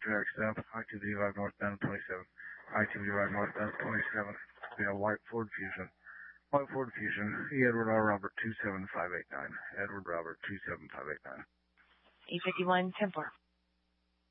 Generic Step, I-285 northbound 27. I-285 northbound 27. We have White Ford Fusion. White Ford Fusion, Edward R. Robert 27589. Edward Robert 27589. 851, 10-4.